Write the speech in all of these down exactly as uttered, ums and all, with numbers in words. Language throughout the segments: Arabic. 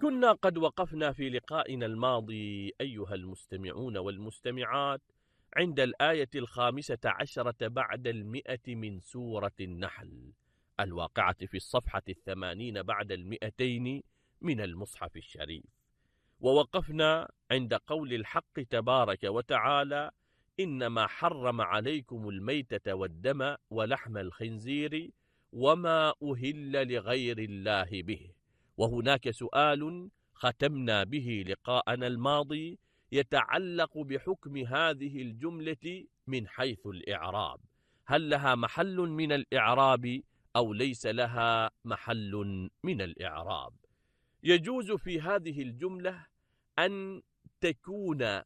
كنا قد وقفنا في لقائنا الماضي أيها المستمعون والمستمعات عند الآية الخامسة عشرة بعد المئة من سورة النحل الواقعة في الصفحة الثمانين بعد المئتين من المصحف الشريف، ووقفنا عند قول الحق تبارك وتعالى: إنما حرم عليكم الميتة والدم ولحم الخنزير وما أهل لغير الله به. وهناك سؤال ختمنا به لقاءنا الماضي يتعلق بحكم هذه الجملة من حيث الإعراب، هل لها محل من الإعراب أو ليس لها محل من الإعراب؟ يجوز في هذه الجملة أن تكون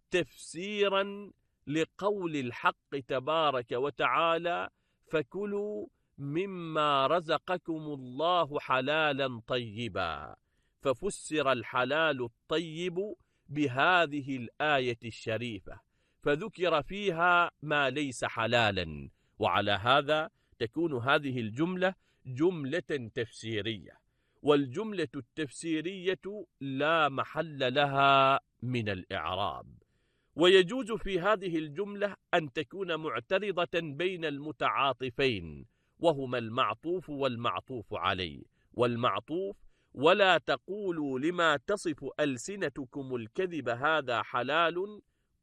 تفسيرا لقول الحق تبارك وتعالى: فكلوا مما رزقكم الله حلالا طيبا، ففسر الحلال الطيب بهذه الآية الشريفة، فذكر فيها ما ليس حلالا، وعلى هذا تكون هذه الجملة جملة تفسيرية، والجملة التفسيرية لا محل لها من الإعراب. ويجوز في هذه الجملة أن تكون معترضة بين المتعاطفين، وهما المعطوف والمعطوف عليه. والمعطوف: ولا تقولوا لما تصف ألسنتكم الكذب هذا حلال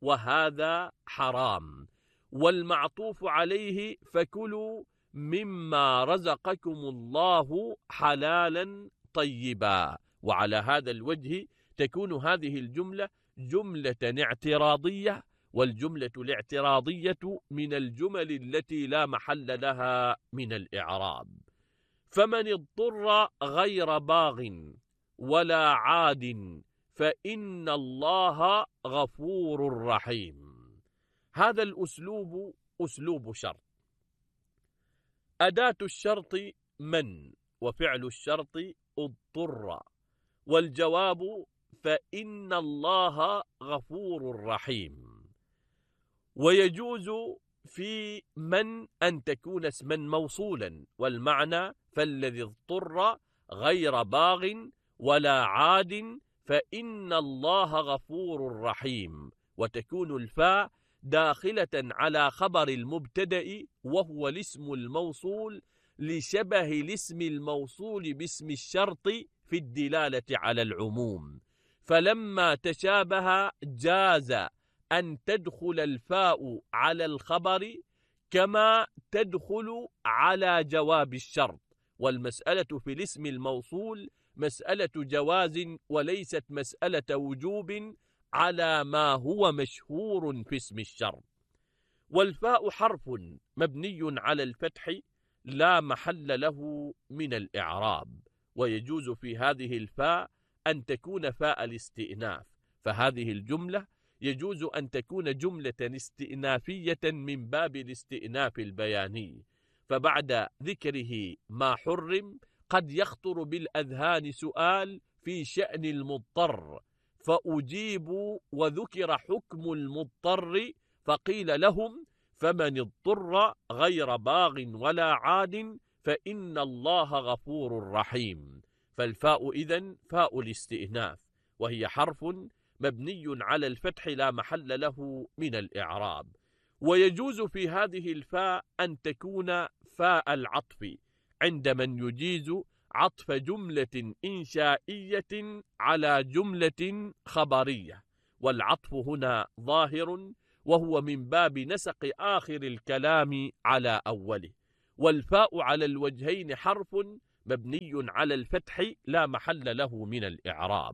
وهذا حرام. والمعطوف عليه: فكلوا مما رزقكم الله حلالا طيبا. وعلى هذا الوجه تكون هذه الجملة جملة اعتراضية، والجملة الاعتراضية من الجمل التي لا محل لها من الإعراب. فمن اضطر غير باغ ولا عاد فإن الله غفور رحيم. هذا الأسلوب أسلوب شرط. أداة الشرط من، وفعل الشرط اضطر، والجواب فإن الله غفور رحيم. ويجوز في من أن تكون اسما موصولا، والمعنى: فالذي اضطر غير باغ ولا عاد فإن الله غفور رحيم، وتكون الفاء داخلة على خبر المبتدأ وهو الاسم الموصول لشبه الاسم الموصول باسم الشرط في الدلالة على العموم، فلما تشابه جاز أن تدخل الفاء على الخبر كما تدخل على جواب الشرط. والمسألة في الاسم الموصول مسألة جواز وليست مسألة وجوب على ما هو مشهور في اسم الشرط. والفاء حرف مبني على الفتح لا محل له من الإعراب، ويجوز في هذه الفاء أن تكون فاء الاستئناف، فهذه الجملة يجوز أن تكون جملة استئنافية من باب الاستئناف البياني، فبعد ذكره ما حرم قد يخطر بالأذهان سؤال في شأن المضطر، فأجيبوا وذكر حكم المضطر فقيل لهم: فمن اضطر غير باغ ولا عاد فإن الله غفور رحيم. فالفاء إذن فاء الاستئناف، وهي حرف مبني على الفتح لا محل له من الإعراب. ويجوز في هذه الفاء أن تكون فاء العطف عند من يجيز عطف جملة إنشائية على جملة خبرية، والعطف هنا ظاهر وهو من باب نسق آخر الكلام على أوله. والفاء على الوجهين حرف مبني على الفتح لا محل له من الإعراب.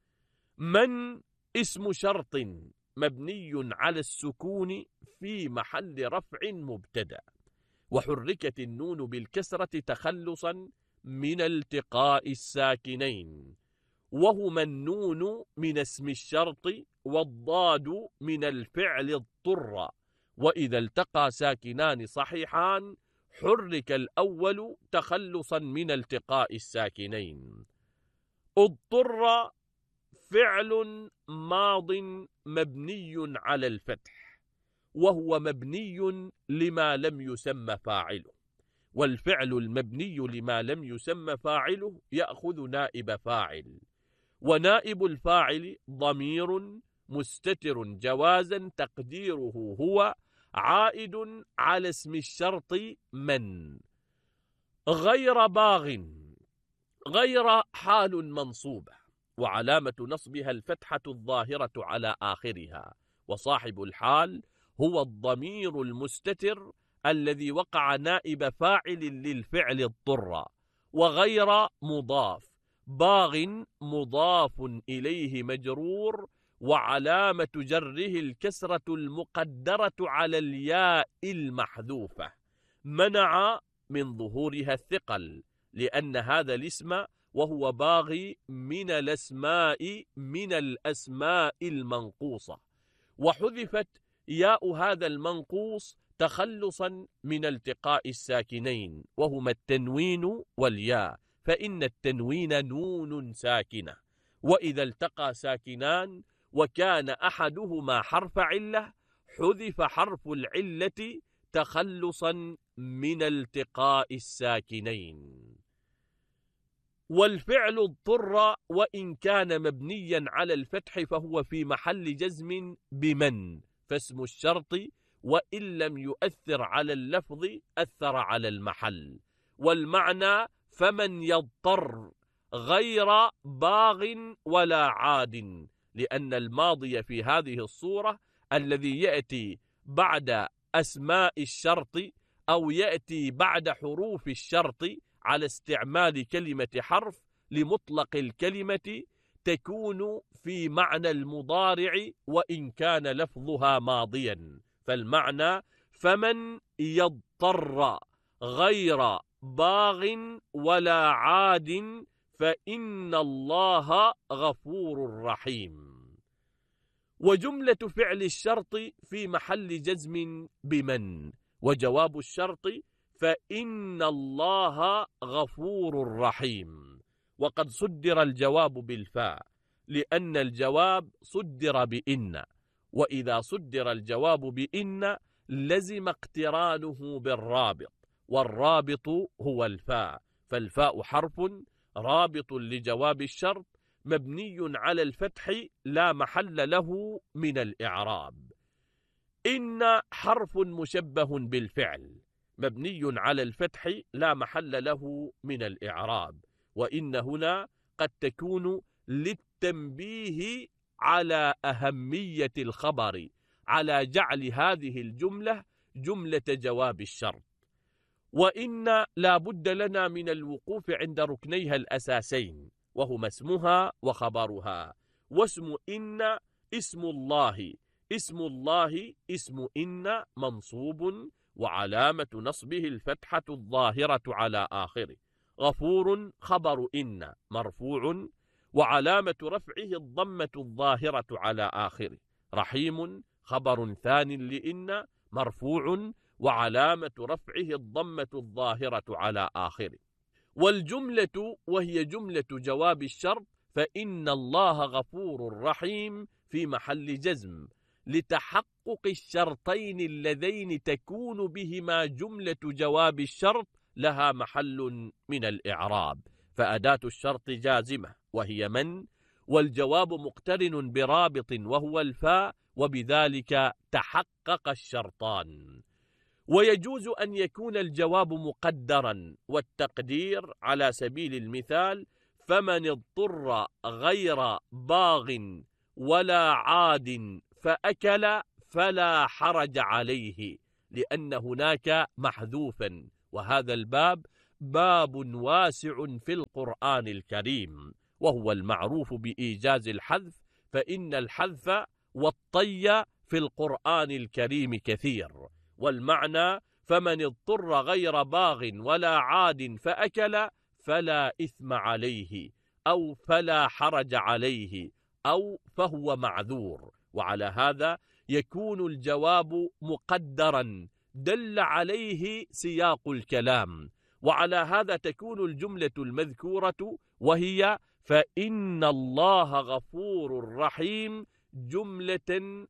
من اسم شرط مبني على السكون في محل رفع مبتدأ، وحركت النون بالكسرة تخلصا من التقاء الساكنين، وهما النون من اسم الشرط والضاد من الفعل اضطر، وإذا التقى ساكنان صحيحان حرك الأول تخلصا من التقاء الساكنين. اضطر فعل ماض مبني على الفتح، وهو مبني لما لم يسمى فاعله، والفعل المبني لما لم يسمى فاعله يأخذ نائب فاعل. ونائب الفاعل ضمير مستتر جوازا تقديره هو عائد على اسم الشرط من. غير باغ، غير حال منصوبة وعلامة نصبها الفتحة الظاهرة على آخرها، وصاحب الحال هو الضمير المستتر الذي وقع نائب فاعل للفعل اضطر. وغير مضاف، باغ مضاف إليه مجرور وعلامة جره الكسرة المقدرة على الياء المحذوفة منع من ظهورها الثقل، لأن هذا الاسم وهو باغي من الأسماء من الأسماء المنقوصة، وحذفت ياء هذا المنقوص تخلصا من التقاء الساكنين وهما التنوين والياء، فإن التنوين نون ساكنة، وإذا التقى ساكنان وكان أحدهما حرف علة حذف حرف العلة تخلصا من التقاء الساكنين. والفعل اضطر وإن كان مبنيا على الفتح فهو في محل جزم بمن، فاسم الشرط وإن لم يؤثر على اللفظ أثر على المحل. والمعنى فمن يضطر غير باغ ولا عاد، لأن الماضي في هذه الصورة الذي يأتي بعد أسماء الشرط أو يأتي بعد حروف الشرط على استعمال كلمة حرف لمطلق الكلمة تكون في معنى المضارع وإن كان لفظها ماضيا، فالمعنى فمن يضطر غير باغ ولا عاد فإن الله غفور رحيم. وجملة فعل الشرط في محل جزم بمن، وجواب الشرط فإن الله غفور رحيم. وقد صدر الجواب بالفاء لأن الجواب صدر بإن، وإذا صدر الجواب بإن لزم اقترانه بالرابط، والرابط هو الفاء، فالفاء حرف رابط لجواب الشرط مبني على الفتح لا محل له من الإعراب. إن حرف مشبه بالفعل مبني على الفتح لا محل له من الإعراب، وإن هنا قد تكون للتنبيه على أهمية الخبر على جعل هذه الجملة جملة جواب الشرط. وإن لا بد لنا من الوقوف عند ركنيها الأساسين وهما اسمها وخبرها. واسم إن اسم الله، اسم الله اسم إن منصوب وعلامة نصبه الفتحة الظاهرة على آخره. غفور خبر إن مرفوع وعلامة رفعه الضمة الظاهرة على آخره. رحيم خبر ثان لإن مرفوع وعلامة رفعه الضمة الظاهرة على آخره. والجملة وهي جملة جواب الشرط فإن الله غفور رحيم في محل جزم لتحقق الشرطين اللذين تكون بهما جملة جواب الشرط لها محل من الإعراب، فأداة الشرط جازمة وهي من، والجواب مقترن برابط وهو الفاء، وبذلك تحقق الشرطان. ويجوز أن يكون الجواب مقدرا، والتقدير على سبيل المثال فمن اضطر غير باغ ولا عاد فأكل فلا حرج عليه، لأن هناك محذوفا، وهذا الباب باب واسع في القرآن الكريم وهو المعروف بإيجاز الحذف، فإن الحذف والطي في القرآن الكريم كثير. والمعنى فمن اضطر غير باغ ولا عاد فأكل فلا إثم عليه أو فلا حرج عليه أو فهو معذور. وعلى هذا يكون الجواب مقدرا دل عليه سياق الكلام، وعلى هذا تكون الجملة المذكورة وهي فإن الله غفور رحيم جملة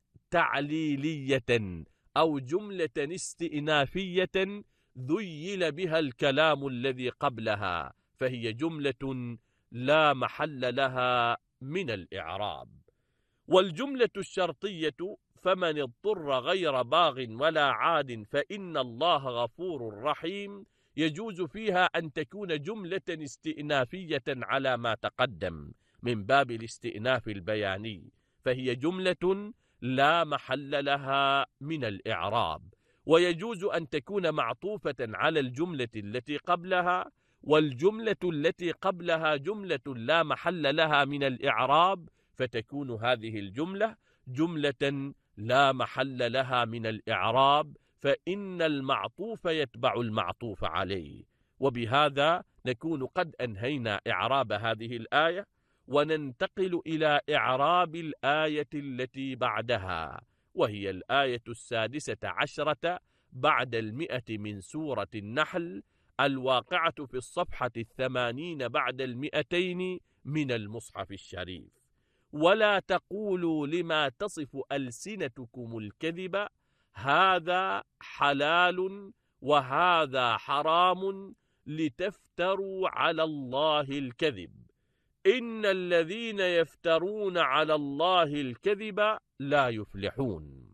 تعليلية أو جملة استئنافية ذيل بها الكلام الذي قبلها، فهي جملة لا محل لها من الإعراب. والجملة الشرطية فمن اضطر غير باغ ولا عاد فإن الله غفور رحيم يجوز فيها أن تكون جملة استئنافية على ما تقدم من باب الاستئناف البياني، فهي جملة لا محل لها من الإعراب. ويجوز أن تكون معطوفة على الجملة التي قبلها، والجملة التي قبلها جملة لا محل لها من الإعراب، فتكون هذه الجملة جملة لا محل لها من الإعراب، فإن المعطوف يتبع المعطوف عليه. وبهذا نكون قد أنهينا إعراب هذه الآية، وننتقل إلى إعراب الآية التي بعدها، وهي الآية السادسة عشرة بعد المئة من سورة النحل، الواقعة في الصفحة الثمانين بعد المئتين من المصحف الشريف. ولا تقولوا لما تصف ألسنتكم الكذب هذا حلال وهذا حرام لتفتروا على الله الكذب إن الذين يفترون على الله الكذب لا يفلحون.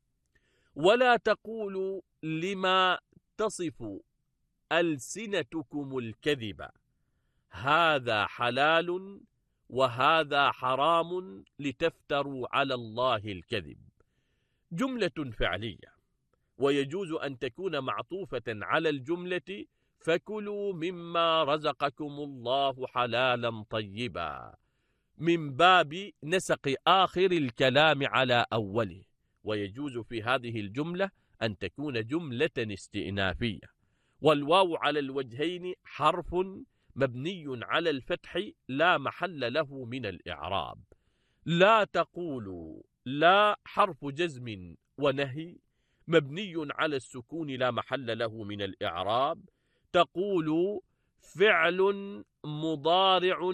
ولا تقولوا لما تصف ألسنتكم الكذب هذا حلال وهذا حرام لتفتروا على الله الكذب. جملة فعلية، ويجوز أن تكون معطوفة على الجملة فكلوا مما رزقكم الله حلالا طيبا، من باب نسق آخر الكلام على أوله. ويجوز في هذه الجملة أن تكون جملة استئنافية. والواو على الوجهين حرف مبني على الفتح لا محل له من الإعراب. لا تقولوا، لا حرف جزم ونهي مبني على السكون لا محل له من الإعراب. تقول فعل مضارع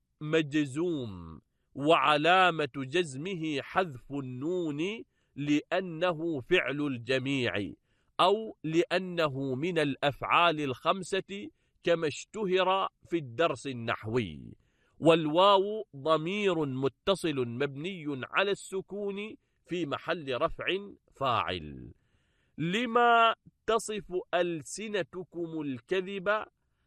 مجزوم وعلامة جزمه حذف النون لأنه فعل الجميع أو لأنه من الأفعال الخمسة كما اشتهر في الدرس النحوي. والواو ضمير متصل مبني على السكون في محل رفع فاعل. لما تصف ألسنتكم الكذب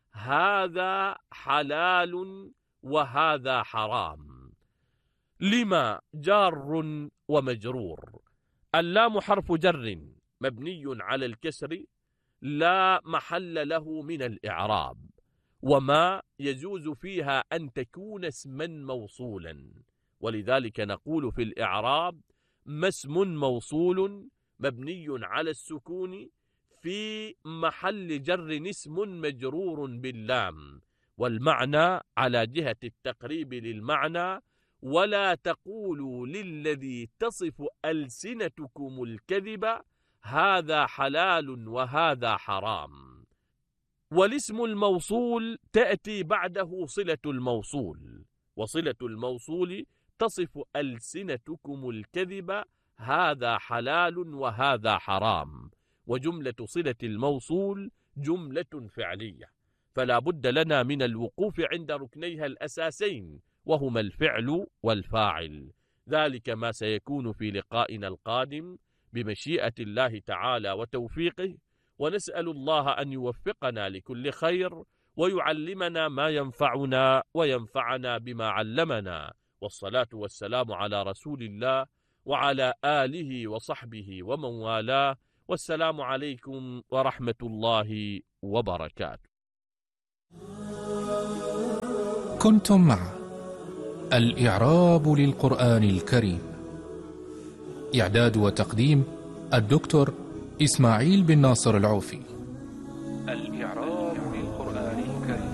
هذا حلال وهذا حرام. لما جار ومجرور. اللام حرف جر مبني على الكسر لا محل له من الإعراب. وما يجوز فيها أن تكون اسما موصولا، ولذلك نقول في الإعراب ما اسم موصول مبني على السكون في محل جر اسم مجرور باللام، والمعنى على جهة التقريب للمعنى. ولا تقولوا للذي تصف ألسنتكم الكذب هذا حلال وهذا حرام. والاسم الموصول تأتي بعده صلة الموصول، وصلة الموصول تصف ألسنتكم الكذب هذا حلال وهذا حرام. وجملة صلة الموصول جملة فعلية، فلا بد لنا من الوقوف عند ركنيها الأساسين وهما الفعل والفاعل. ذلك ما سيكون في لقائنا القادم بمشيئة الله تعالى وتوفيقه، ونسأل الله أن يوفقنا لكل خير ويعلمنا ما ينفعنا وينفعنا بما علمنا. والصلاة والسلام على رسول الله وعلى آله وصحبه ومن والاه، والسلام عليكم ورحمة الله وبركاته. كنتم مع الإعراب للقرآن الكريم، إعداد وتقديم الدكتور إسماعيل بن ناصر العوفي.